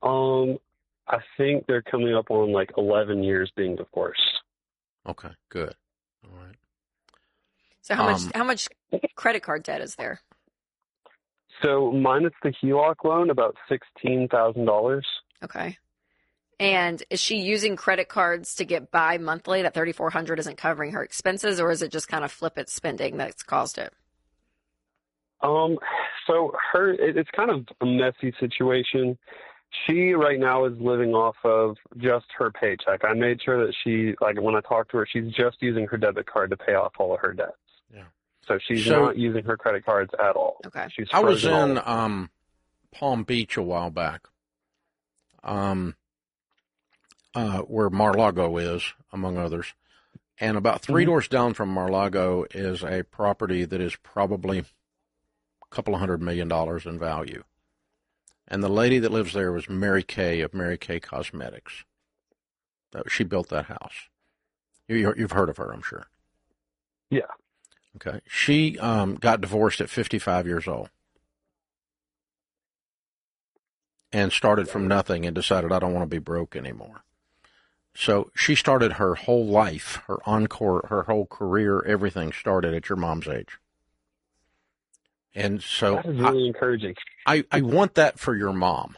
Um, I think they're coming up on like 11 years being divorced. Okay, good. All right. So how much credit card debt is there? So minus the HELOC loan, about $16,000. Okay. And is she using credit cards to get by monthly? That $3,400 isn't covering her expenses, or is it just kind of flip it spending that's caused it? So it's kind of a messy situation. She right now is living off of just her paycheck. I made sure that she, like when I talked to her, she's just using her debit card to pay off all of her debts. Yeah. So she's not using her credit cards at all. Okay. I was in Palm Beach a while back, where Mar-a-Lago is, among others. And about three doors down from Mar-a-Lago is a property that is probably a couple of $100 million in value. And the lady that lives there was Mary Kay of Mary Kay Cosmetics. She built that house. You've heard of her, I'm sure. Yeah. Okay. She got divorced at 55 years old and started from nothing and decided, I don't want to be broke anymore. So she started her whole life, her whole career, everything started at your mom's age. And so that is really encouraging. I want that for your mom.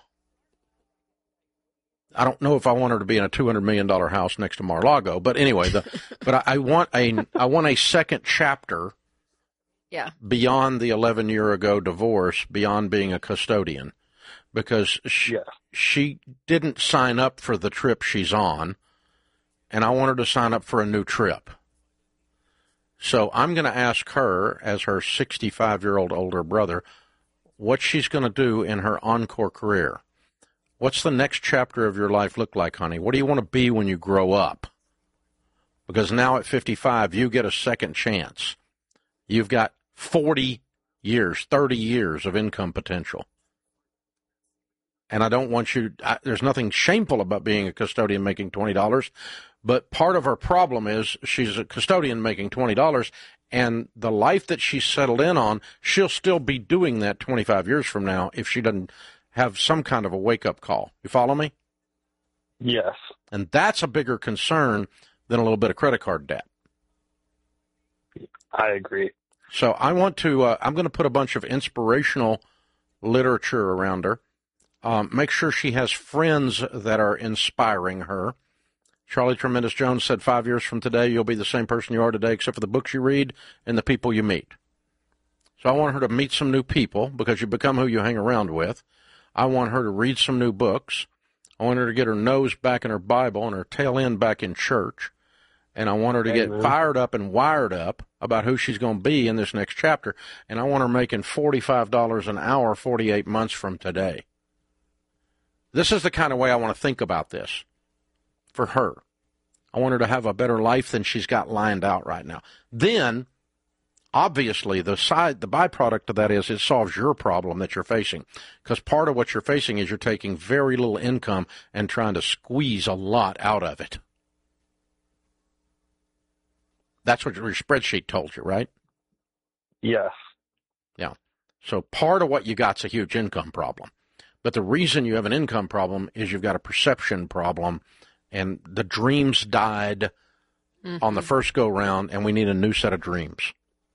I don't know if I want her to be in a $200 million house next to Mar-a-Lago, but anyway, but I want a second chapter. Yeah. Beyond the 11-year-ago divorce, beyond being a custodian, because she didn't sign up for the trip she's on, and I want her to sign up for a new trip. So I'm going to ask her, as her 65-year-old older brother, what she's going to do in her encore career. What's the next chapter of your life look like, honey? What do you want to be when you grow up? Because now at 55, you get a second chance. You've got 40 years, 30 years of income potential. And I don't want you, there's nothing shameful about being a custodian making $20, but part of her problem is she's a custodian making $20, and the life that she's settled in on, she'll still be doing that 25 years from now if she doesn't have some kind of a wake-up call. You follow me? Yes. And that's a bigger concern than a little bit of credit card debt. I agree. So I want to, I'm going to put a bunch of inspirational literature around her. Make sure she has friends that are inspiring her. Charlie Tremendous Jones said 5 years from today, you'll be the same person you are today, except for the books you read and the people you meet. So I want her to meet some new people because you become who you hang around with. I want her to read some new books. I want her to get her nose back in her Bible and her tail end back in church. And I want her to get fired up and wired up about who she's going to be in this next chapter. And I want her making $45 an hour 48 months from today. This is the kind of way I want to think about this for her. I want her to have a better life than she's got lined out right now. Then, obviously, the byproduct of that is it solves your problem that you're facing. Because part of what you're facing is you're taking very little income and trying to squeeze a lot out of it. That's what your spreadsheet told you, right? Yes. Yeah. So part of what you got's a huge income problem. But the reason you have an income problem is you've got a perception problem, and the dreams died on the first go-round, and we need a new set of dreams.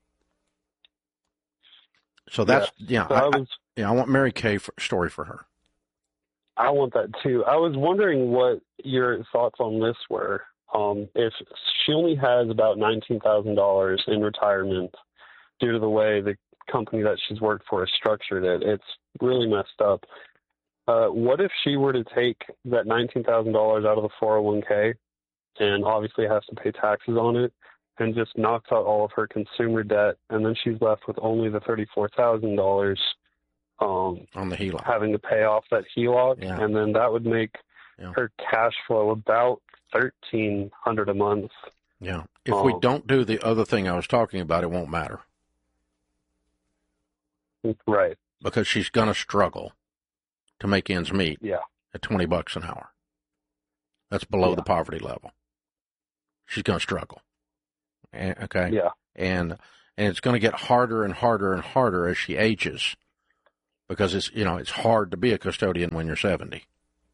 So that's, I want Mary Kay story for her. I want that too. I was wondering what your thoughts on this were. If she only has about $19,000 in retirement due to the way the company that she's worked for has structured it, it's really messed up. What if she were to take that $19,000 out of the 401k and obviously has to pay taxes on it and just knocks out all of her consumer debt, and then she's left with only the $34,000 on the HELOC, having to pay off that HELOC, and then that would make her cash flow about $1,300 a month. Yeah. If we don't do the other thing I was talking about, it won't matter. Right. Because she's going to struggle to make ends meet at $20 an hour. That's below the poverty level. She's going to struggle. Okay? Yeah. And it's going to get harder and harder and harder as she ages because it's hard to be a custodian when you're 70.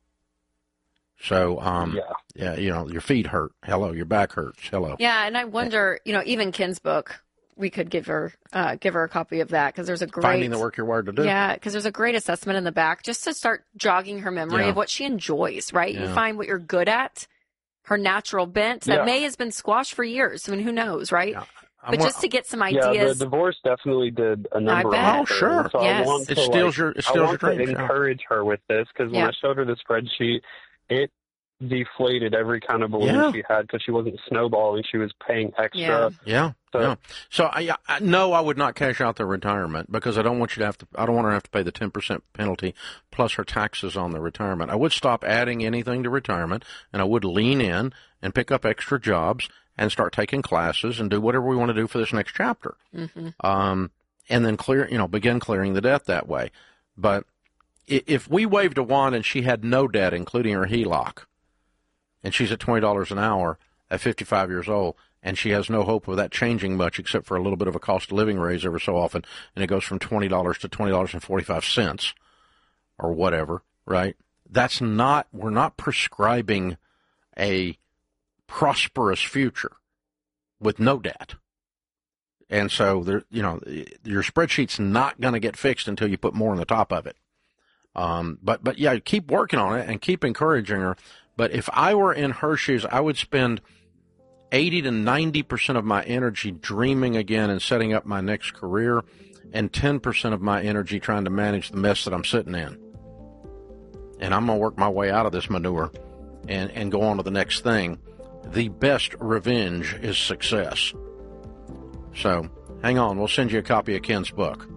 So, Yeah. your feet hurt. Hello, your back hurts. Hello. Yeah, and I wonder, even Ken's book, we could give her a copy of that because there's a great Finding the Work You're Wired to Do. Yeah, because there's a great assessment in the back just to start jogging her memory of what she enjoys. Right, you find what you're good at, her natural bent that may has been squashed for years. I mean, who knows, right? Yeah. But just to get some ideas. Yeah, the divorce definitely did a number. Oh, sure. So yes. I want it steals your dreams. I want to encourage her with this because when I showed her the spreadsheet, it deflated every kind of balloon she had because she wasn't snowballing. She was paying extra. So I would not cash out the retirement because I don't want you to have to. I don't want her to have to pay the 10% penalty plus her taxes on the retirement. I would stop adding anything to retirement, and I would lean in and pick up extra jobs and start taking classes and do whatever we want to do for this next chapter. Mm-hmm. And then begin clearing the debt that way. But if we waved a wand and she had no debt, including her HELOC, and she's at $20 an hour at 55 years old, and she has no hope of that changing much except for a little bit of a cost of living raise every so often, and it goes from $20 to $20.45 or whatever, right? We're not prescribing a prosperous future with no debt. And so, your spreadsheet's not going to get fixed until you put more on the top of it. But yeah, keep working on it and keep encouraging her. But if I were in her shoes, I would spend 80 to 90% of my energy dreaming again and setting up my next career, and 10% of my energy trying to manage the mess that I'm sitting in. And I'm going to work my way out of this manure and go on to the next thing. The best revenge is success. So hang on, we'll send you a copy of Ken's book.